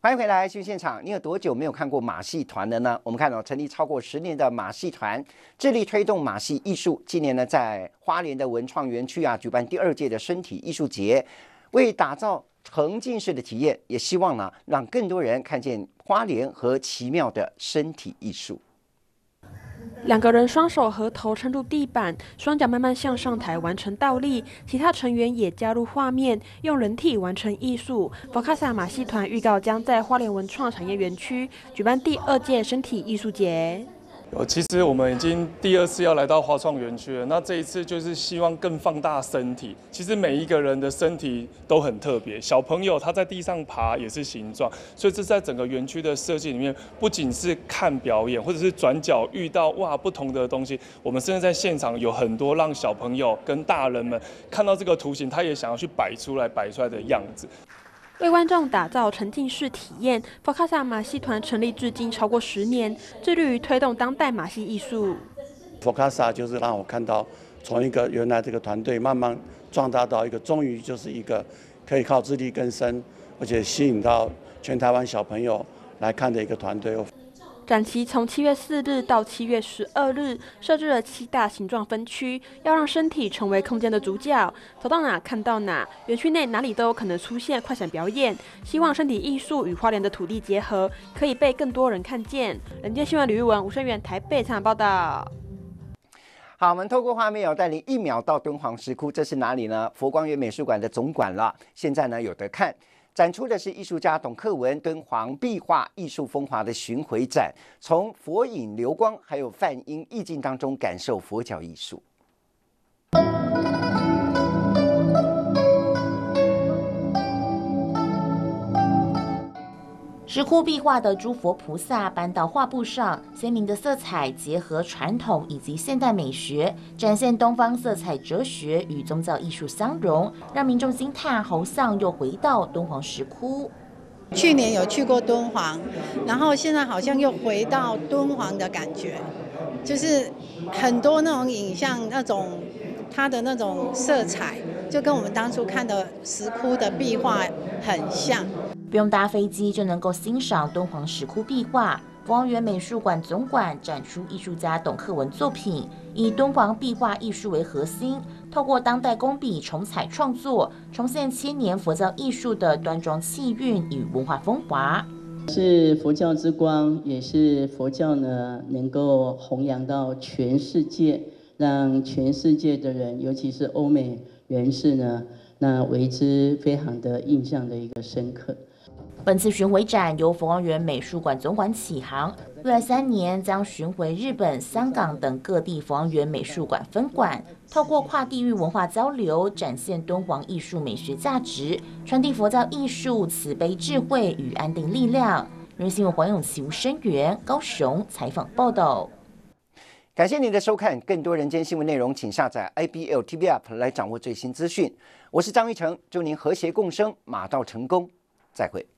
欢迎回来新闻现场。你有多久没有看过马戏团了呢？我们看到成立超过10年的马戏团，致力推动马戏艺术。今年呢，在花莲的文创园区举办第2届的身体艺术节，为打造沉浸式的体验，也希望呢让更多人看见花莲和奇妙的身体艺术。 2个人双手合头撑住地板，双脚慢慢向上抬，完成倒立。其他成员也加入画面，用人体完成艺术。佛卡萨马戏团预告将在花莲文创产业园区举办第2届身体艺术节。 其实我们已经第2次要来到花创园区了，那这一次就是希望更放大身体。其实每一个人的身体都很特别，小朋友他在地上爬也是形状，所以这在整个园区的设计里面，不仅是看表演，或者是转角遇到不同的东西，我们甚至在现场有很多让小朋友跟大人们看到这个图形，他也想要去摆出来的样子。 为观众打造沉浸式体验，佛卡萨马戏团成立至今超过10年，致力于推动当代马戏艺术。 佛卡萨就是让我看到，从一个原来这个团队慢慢壮大到一个，终于就是一个可以靠自力更生，而且吸引到全台湾小朋友来看的一个团队。 展期从7月4日到7月12日，设置了7大形状分区，要让身体成为空间的主角，走到哪看到哪。园区内哪里都有可能出现快闪表演，希望身体艺术与花莲的土地结合，可以被更多人看见。人间新闻吕玉文、吴声源台北采访报道。 好，我们透过画面带领1秒到敦煌石窟，这是哪里呢？佛光园美术馆的总馆了。现在呢有得看。展出的是艺术家董克文敦煌壁画艺术风华的巡回展，从佛影流光还有梵音意境当中感受佛教艺术。 石窟壁画的诸佛菩萨搬到画布上，鲜明的色彩结合传统以及现代美学，展现东方色彩哲学与宗教艺术相融，让民众惊叹好像又回到敦煌石窟。 去年有去过敦煌，然后现在好像又回到敦煌的感觉，就是很多那种影像，那种它的那种色彩，就跟我们当初看的石窟的壁画很像。 不用搭飞机就能够欣赏敦煌石窟壁画。佛光园美术馆总馆展出艺术家董克文作品，以敦煌壁画艺术为核心，透过当代工笔重彩创作，重现千年佛教艺术的端庄气韵与文化风华。 是佛教之光，也是佛教呢能够弘扬到全世界，让全世界的人，尤其是欧美人士呢，那为之非常的印象的一个深刻。 本次巡回展由佛光园美术馆总馆启航，未来3年将巡回日本、香港等各地佛光园美术馆分馆，透过跨地域文化交流，展现敦煌艺术美学价值，传递佛教艺术慈悲智慧与安定力量。人新闻黄永琪、吴声源高雄采访报道。 感谢您的收看，更多人间新闻内容，请下载 IBL TV App 来掌握最新资讯。我是张玉成，祝您和谐共生，马到成功，再会。